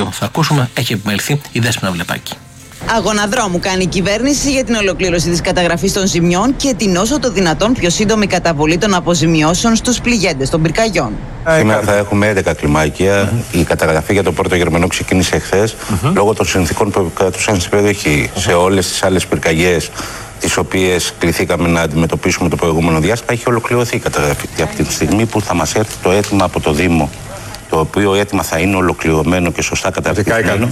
οποίο θα ακούσουμε έχει επιμεληθεί η Δέσποινα Βλεπάκη. Αγώνα δρόμου κάνει η κυβέρνηση για την ολοκλήρωση της καταγραφής των ζημιών και την όσο το δυνατόν πιο σύντομη καταβολή των αποζημιώσεων στους πληγέντες των πυρκαγιών. Σήμερα θα έχουμε 11 κλιμάκια. Η καταγραφή για το πρώτο Γερμανό ξεκίνησε χθες. Λόγω των συνθήκων που κρατούσαν στην περιοχή. Σε όλες τις άλλες πυρκαγιές, τις οποίες κληθήκαμε να αντιμετωπίσουμε το προηγούμενο διάστημα, έχει ολοκληρωθεί η καταγραφή. Και από τη στιγμή που θα μας έρθει το αίτημα από το Δήμο, το οποίο αίτημα θα είναι ολοκληρωμένο και σωστά καταρτισμένο,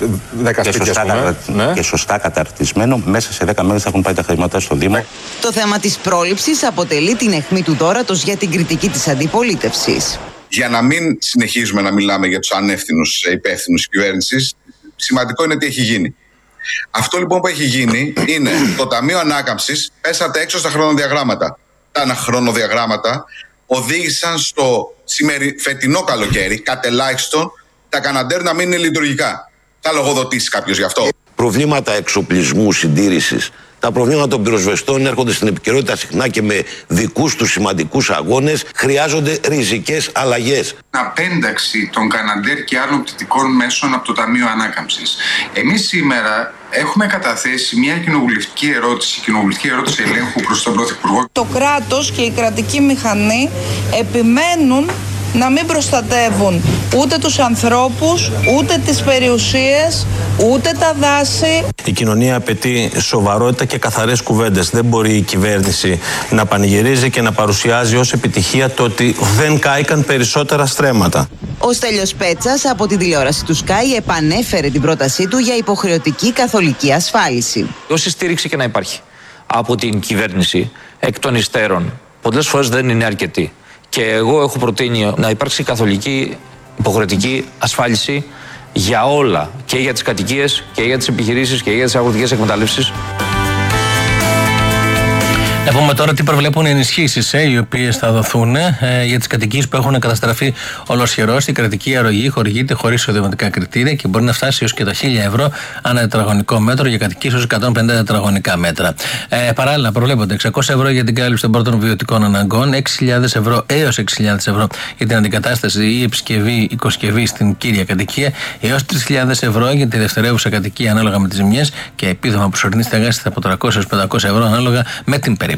και σωστά καταρτισμένο, μέσα σε 10 μέρες θα έχουν πάει τα χρήματα στο Δήμο. Το θέμα της πρόληψης αποτελεί την αιχμή του δώρατος για την κριτική της αντιπολίτευσης. Για να μην συνεχίζουμε να μιλάμε για τους ανεύθυνους υπεύθυνους της κυβέρνησης, σημαντικό είναι τι έχει γίνει. Αυτό λοιπόν που έχει γίνει είναι το Ταμείο Ανάκαμψης πέσατε έξω στα χρονοδιαγράμματα. Τα χρονοδιαγράμματα οδήγησαν στο φετινό καλοκαίρι, κατ' ελάχιστον, τα καναντέρ να μην είναι λειτουργικά. Θα λογοδοτήσει κάποιος γι' αυτό. Προβλήματα εξοπλισμού, συντήρησης. Τα προβλήματα των πυροσβεστών έρχονται στην επικαιρότητα συχνά και με δικούς τους σημαντικούς αγώνες. Χρειάζονται ριζικές αλλαγές. Απένταξη των καναντέρ και άλλων πτυτικών μέσων από το Ταμείο Ανάκαμψης. Εμείς σήμερα έχουμε καταθέσει μια κοινοβουλευτική ερώτηση ελέγχου προς τον Πρωθυπουργό. Το κράτος και η κρατική μηχανή επιμένουν να μην προστατεύουν ούτε τους ανθρώπους, ούτε τις περιουσίες, ούτε τα δάση. Η κοινωνία απαιτεί σοβαρότητα και καθαρές κουβέντες. Δεν μπορεί η κυβέρνηση να πανηγυρίζει και να παρουσιάζει ως επιτυχία το ότι δεν κάηκαν περισσότερα στρέμματα. Ο Στέλιος Πέτσας από την τηλεόραση του Sky επανέφερε την πρότασή του για υποχρεωτική καθολική ασφάλιση. Όση στήριξη και να υπάρχει από την κυβέρνηση εκ των υστέρων, πολλές φορές δεν είναι αρκετή. Και εγώ έχω προτείνει να υπάρξει καθολική υποχρεωτική ασφάλιση για όλα, και για τις κατοικίες και για τις επιχειρήσεις και για τις αγροτικές εκμεταλλεύσεις. Να πούμε τώρα τι προβλέπουν οι ενισχύσεις οι οποίες θα δοθούν για τις κατοικίες που έχουν καταστραφεί ολοσχερώς. Η κρατική αρρωγή χορηγείται χωρίς εισοδηματικά κριτήρια και μπορεί να φτάσει έως και τα 1.000 ευρώ ανά τετραγωνικό μέτρο για κατοικίες έως 150 τετραγωνικά μέτρα. Παράλληλα, προβλέπονται 600 ευρώ για την κάλυψη των πρώτων βιωτικών αναγκών, 6.000 ευρώ έως 6.000 ευρώ για την αντικατάσταση ή επισκευή οικοσκευή στην κύρια κατοικία, έως 3.000 ευρώ για τη δευτερεύουσα κατοικία ανάλογα με τις ζημιές και επίδομα προσωρινής στέγασης από 300 έως 500 ευρώ ανάλογα με την περίπτωση.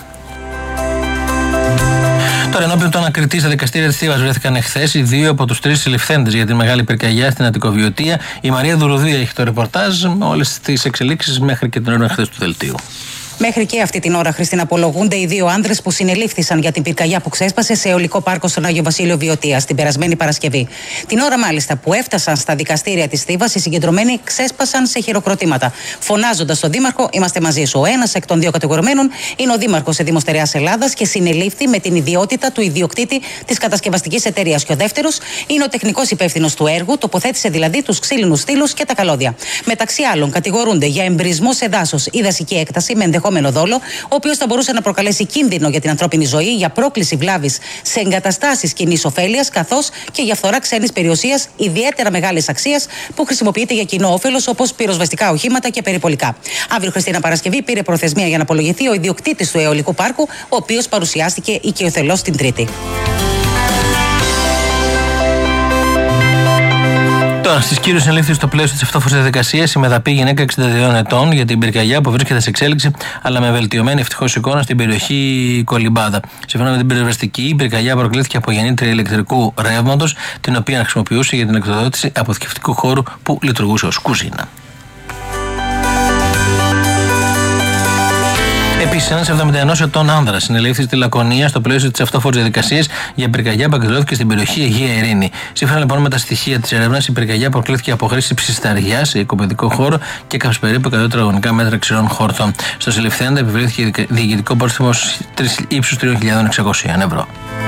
Τώρα, ενώπιον των ανακριτή στα δικαστήρια της Θήβας βρέθηκαν εχθές οι δύο από τους τρεις συλληφθέντες για τη μεγάλη πυρκαγιά στην Αττικοβιωτία. Η Μαρία Δουρουδία έχει το ρεπορτάζ με όλες τις εξελίξεις μέχρι και την ώρα χθες του δελτίου. Μέχρι και αυτή την ώρα, Χριστίνα, απολογούνται οι δύο άνδρες που συνελήφθησαν για την πυρκαγιά που ξέσπασε σε αιωλικό πάρκο στον Άγιο Βασίλειο Βιωτίας την περασμένη Παρασκευή. Την ώρα, μάλιστα, που έφτασαν στα δικαστήρια της Θήβας, οι συγκεντρωμένοι ξέσπασαν σε χειροκροτήματα. Φωνάζοντας στον Δήμαρχο: «Είμαστε μαζί σου». Ο ένας εκ των δύο κατηγορουμένων είναι ο Δήμαρχος Δήμος Στερεάς Ελλάδας και συνελήφθη με την ιδιότητα του ιδιοκτήτη της κατασκευαστικής εταιρείας. Και ο δεύτερος είναι ο τεχνικός υπεύθυνος του έργου, τοποθέτησε δηλαδή τους ξύλινους στήλους και τα καλώδια. Μεταξύ άλλων, κατηγορούνται για εμπρισμό σε δάσος ή δασική έκταση με ενδεχόμενο δόλο, ο οποίος θα μπορούσε να προκαλέσει κίνδυνο για την ανθρώπινη ζωή, για πρόκληση βλάβης σε εγκαταστάσεις κοινής ωφέλειας, καθώς και για φθορά ξένης περιουσίας ιδιαίτερα μεγάλης αξίας που χρησιμοποιείται για κοινό όφελος, όπως πυροσβεστικά οχήματα και περιπολικά. Αύριο, Χριστίνα, Παρασκευή, πήρε προθεσμία για να απολογηθεί ο ιδιοκτήτης του αιωλικού πάρκου, ο οποίος παρουσιάστηκε οικειοθελώς την Τρίτη. Τώρα, στις κύριους συνελήφθη στο πλαίσιο της αυτόφορης διαδικασίας η μεδαπή γυναίκα 62 ετών για την πυρκαγιά που βρίσκεται σε εξέλιξη, αλλά με βελτιωμένη ευτυχώς εικόνα στην περιοχή Κολυμπάδα. Σύμφωνα με την πυροσβεστική, η πυρκαγιά προκλήθηκε από γεννήτρια ηλεκτρικού ρεύματος, την οποία χρησιμοποιούσε για την εκδοδότηση αποθηκευτικού χώρου που λειτουργούσε ως κουζίνα. Επίσης, ένας 71 ετών άνδρας συνελήφθη στη Λακωνία στο πλαίσιο της αυτόφορης διαδικασίας για πυρκαγιά που εκδηλώθηκε στην περιοχή Αγία Ειρήνη. Σύμφωνα λοιπόν με τα στοιχεία της έρευνας, η πυρκαγιά προκλήθηκε από χρήση ψισταριά σε οικοπαιδικό χώρο και έκαψε περίπου 100 τετραγωνικά μέτρα ξηρών χόρτων. Στο συλληφθέντα επιβλήθηκε διοικητικό πρόστιμο ύψους 3.600 ευρώ.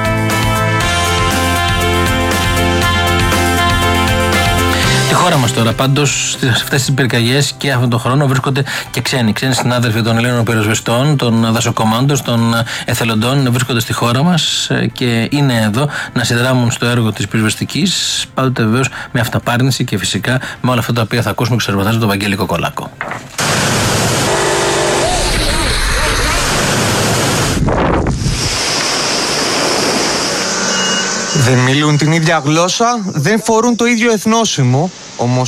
Στη χώρα μας τώρα, πάντως, σε αυτές τις πυρκαγιές και αυτόν τον χρόνο βρίσκονται και ξένοι συνάδελφοι των Ελλήνων πυροσβεστών, των δασοκομάντων, των εθελοντών, βρίσκονται στη χώρα μας και είναι εδώ να συνδράμουν στο έργο της πυροσβεστικής, πάντοτε βεβαίως με αυταπάρνηση και φυσικά με όλα αυτά τα οποία θα ακούσουμε και στο ρεπορτάζ του Βαγγέλη Κοκολάκο. Δεν μιλούν την ίδια γλώσσα, δεν φορούν το ίδιο εθνόσημο, όμως